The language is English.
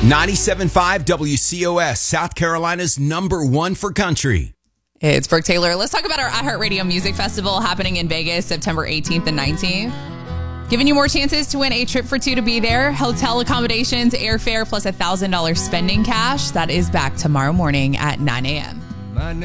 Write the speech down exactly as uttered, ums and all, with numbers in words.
ninety-seven point five W C O S, South Carolina's number one for country. It's Brooke Taylor. Let's talk about our iHeartRadio Music Festival happening in Vegas, September eighteenth and nineteenth. Giving you more chances to win a trip for two to be there. Hotel accommodations, airfare, plus a one thousand dollars spending cash. That is back tomorrow morning at nine a.m.